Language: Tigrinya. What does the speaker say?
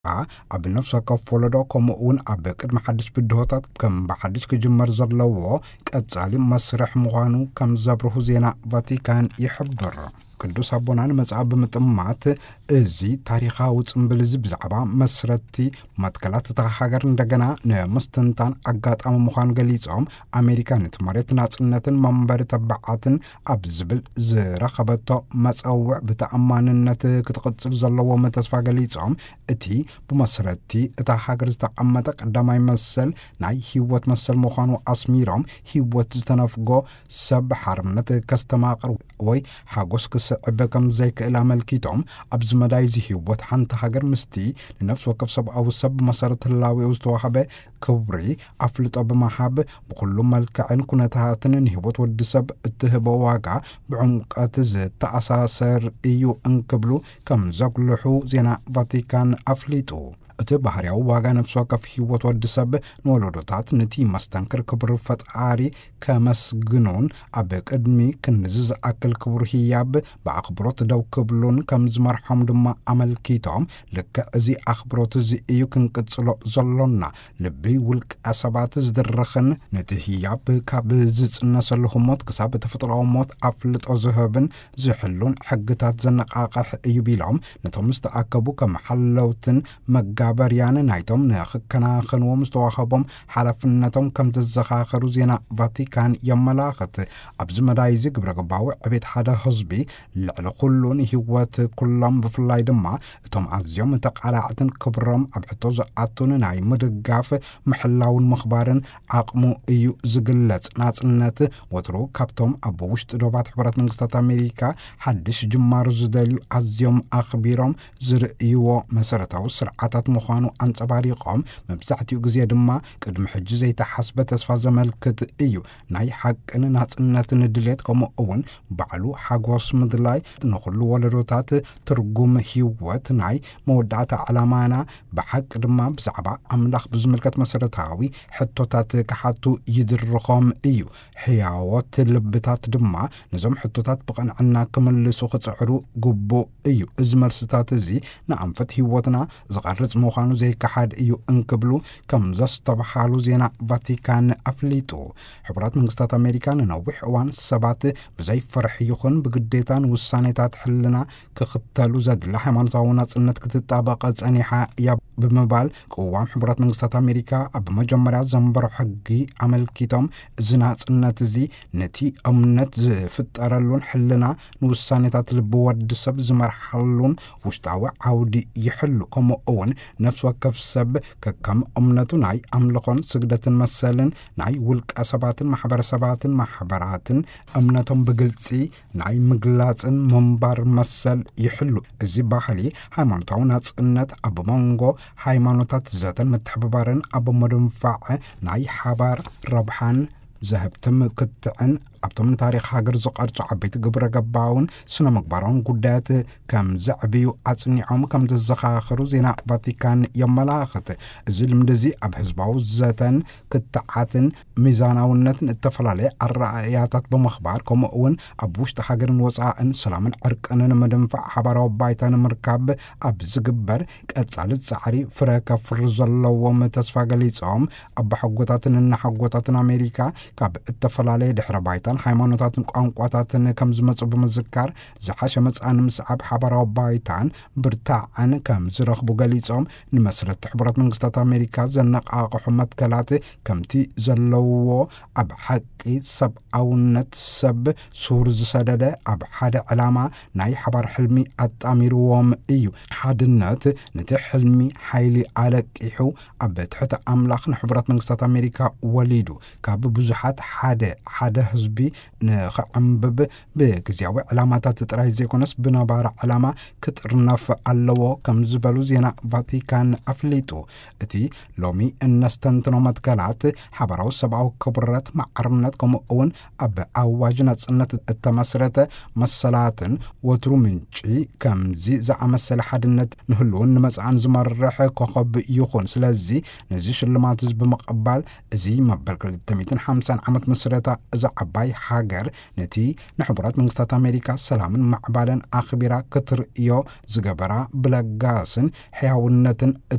ኣብ ነፍሲ ወከፍ ወለዶ ከምኡውን ኣብ ቅድሚ ሓድሽ ብድሆታት ከም ብሓድሽ ክጅመር ዘለዎ ቀጻሊ መስርሕ ምዃኑ ከም ዘብርሁ ዜና ቫቲካን ይሕብር። ቅዱስ አቦናን መጽሐፍ ብምጥማት እዚ ታሪኻዊ ጽምብል ብዛዕባ መስረቲ መትከላት ተሃገር እንደገና ንምስትንታን አጋጣሚ ምዃኑ ገሊጾም አሜሪካ ነቲ መሬት ናጽነትን መንበሪ ተባዓትን ኣብ ዝብል ዝረኸበቶ መጸውዕ ብተኣማንነት ክትቅጽል ዘለዎ ተስፋ ገሊጾም እቲ ብመስረቲ እታ ሃገር ዝተቐመጠ ቀዳማይ መሰል ናይ ህይወት መሰል ምዃኑ አስሚሮም ህይወት ዝተነፍጎ ሰብ ሓርነት ከስተማቕር ወይ ሓጎስ ክስዕበከም ዘይክእል አመልኪቶም ኣብ ዝመዳይ ህይወት ሓንቲ ሃገር ምስቲ ንነፍሲ ወከፍ ሰብኣዊ ሰብ መሰረት ህላዊኡ ዝተዋሃበ ክብሪ ኣፍልጦ ብምሃብ ብኩሉ መልክዕን ኩነታትን ንህይወት ወዲ ሰብ እትህቦ ዋጋ ብዕምቀት ዝተኣሳሰር እዩ እንክብሉ ከም ዘጉልሑ ዜና ቫቲካን ኣፍሊጡ። እቲ ባህርያዊ ዋጋ ነፍሲ ወከፍ ህይወት ወዲ ሰብ ንወለዶታት ነቲ መስተንክር ክብሪ ፈጣሪ ከመስግኑን ኣብ ቅድሚ ክንዚ ዝኣክል ክብሪ ህያብ ብኣኽብሮት ደው ክብሉን ከም ዝመርሖም ድማ ኣመልኪቶም ልክዕ እዚ ኣኽብሮት እዚ እዩ ክንቅጽሎ ዘሎና ልቢ ውልቀ ሰባት ዝድርኽን ነቲ ህያብ ካብ ዝጽነሰሉ ሞት ክሳብ ተፈጥሮኣዊ ሞት ኣፍልጦ ዝህብን ዝሕሉን ሕግታት ዘነቃቕሕ እዩ ቢሎም ነቶም ዝተኣከቡ ከም ሓለውትን መጋበርያን ናይቶም ንኽከናኸንዎም ዝተዋህቦም ሓላፍነቶም ከም ዘዘኻኸሩ ዜና ቫቲካን የመላኽት። ኣብዚ መዳይ እዚ ግብረ ገባዊ ዕቤት ሓደ ህዝቢ ልዕሊ ኩሉን ህይወት ኩሎም ብፍላይ ድማ እቶም ኣዝዮም ተቃላዕትን ክብሮም ኣብ ሕቶ ዝኣቱን ናይ ምድጋፍ ምሕላውን ምኽባርን ዓቕሙ እዩ ዝግለጽ። ናጽነት ወትሩ ካብቶም ኣብ ውሽጢ ዶባት ሕብረት መንግስታት አሜሪካ ሓድሽ ጅማሩ ዝደልዩ ኣዝዮም ኣኽቢሮም ዝርእይዎ መሰረታዊ ስርዓታት ምዃኑ አንጸባሪቆም መብዛሕትኡ ግዜ ድማ ቅድሚ ሕጂ ዘይተሓስበ ተስፋ ዘመልክት እዩ። ናይ ሓቅን ናጽነትን ድሌት ከምኡውን ባዕሉ ሓጎስ ምድላይ ንኹሉ ወለዶታት ትርጉም ህይወት ናይ መወዳእታ ዓላማና ብሓቅ ድማ ብዛዕባ ኣምላኽ ብዝምልከት መሰረታዊ ሕቶታት ክሓቱ ይድርኾም እዩ። ሕያወት ልብታት ድማ ነዞም ሕቶታት ብቐንዕና ክምልሱ ክጽዕሩ ግቡእ እዩ። እዚ መልስታት እዚ ንኣንፈት ህይወትና ዝቐርጽ ምዃኑ ዘይከሓድ እዩ እንክብሉ ከም ዘስተብሃሉ ዜና ቫቲካን ኣፍሊጡ። ሕብራት መንግስታት አሜሪካ ንነዊሕ እዋን ሰባት ብዘይ ፍርሒ ይኹን ብግዴታን ውሳኔታት ሕልና ክኽተሉ ዘድላ ሃይማኖታዊ ናጽነት ክትጣበቐ ጸኒሓ እያ ብምባል ቅዋም ሕብራት መንግስታት አሜሪካ ኣብ መጀመርያ ዘንበሮ ሕጊ ኣመልኪቶም እዚ ናጽነት እዚ ነቲ እምነት ዝፍጠረሉን ሕልና ንውሳኔታት ልቢ ወዲ ሰብ ዝመርሓሉን ውሽጣዊ ዓውዲ ይሕሉ ከምኡውን ነፍሲ ወከፍ ሰብ ከከም እምነቱ ናይ ኣምልኾን ስግደትን መሰልን ናይ ውልቀ ሰባትን ማሕበረሰባትን ማሕበራትን እምነቶም ብግልጺ ናይ ምግላጽን ምንባር መሰል ይሕሉ። እዚ ባህሊ ሃይማኖታዊ ናጽነት ኣብ መንጎ ሃይማኖታት ዘተን ምትሕብባርን ኣብ ምድንፋዕ ናይ ሓባር ረብሓን ዘህብትም ክትዕን ኣብቶም ታሪኽ ሃገር ዝቐርጹ ዓበይቲ ግብረ ገባውን ስነ ምግባራውን ጉዳያት ከም ዘዕብዩ ኣጽኒዖም ከም ዘዘኻኽሩ ዜና ቫቲካን የመላኽት። እዚ ልምዲ እዚ ኣብ ህዝባዊ ዘተን ክትዓትን ሚዛናውነትን እተፈላለየ ኣረኣእያታት ብምኽባር ከምኡውን ኣብ ውሽጢ ሃገርን ወፃእን ሰላምን ዕርቅንን ምድንፋዕ ሓባራዊ ባይታ ንምርካብ ኣብ ዝግበር ቀጻሊ ጻዕሪ ፍረ ከፍሪ ዘለዎም ተስፋ ገሊጾም ኣብ ሓጎታትን እናሓጎታትን አሜሪካ ካብ እተፈላለየ ድሕረ ባይታ ሃይማኖታትን ቋንቋታትን ከም ዝመጹ ብምዝካር ዝሓሸ መጽኣን ምስዓብ ሓባራዊ ባይታን ብርታዕን ከም ዝረኽቡ ገሊጾም ንመስረት ሕብረት መንግስታት አሜሪካ ዘነቃቕሑ መትከላት ከምቲ ዘለውዎ ኣብ ሓቂ ሰብኣውነት ሰብ ሱር ዝሰደደ ኣብ ሓደ ዕላማ ናይ ሓባር ሕልሚ ኣጣሚርዎም እዩ። ሓድነት ነቲ ሕልሚ ሓይሊ ኣለቂሑ ኣብ ትሕቲ ኣምላኽ ንሕብረት መንግስታት አሜሪካ ወሊዱ ካብ ብዙሓት ሓደ ህዝቢ ንኽዕምብብ ብግዚያዊ ዕላማታት ጥራይ ዘይኮነስ ብነባራ ዕላማ ክጥርነፍ ኣለዎ ከም ዝበሉ ዜና ቫቲካን ኣፍሊጡ። እቲ ሎሚ እነስተንትኖ መትከላት ሓበራዊ ሰብኣዊ ክብረት ማዕርነት ከምኡውን ኣብ ኣዋጅ ናጽነት እተመስረተ መሰላትን ወትሩ ምንጪ ከምዚ ዝኣመሰለ ሓድነት ንህልውን ንመጽኣን ዝመርሕ ኮኸብ ይኹን። ስለዚ ነዚ ሽልማት እዚ ብምቕባል እዚ መበል 250 ዓመት ምስረታ እዚ ዓባይ ትግራይ ሃገር ነቲ ንሕቡራት መንግስታት ኣሜሪካ ሰላምን ማዕባለን ኣኽቢራ ክትርእዮ ዝገበራ ብለጋስን ሕያውነትን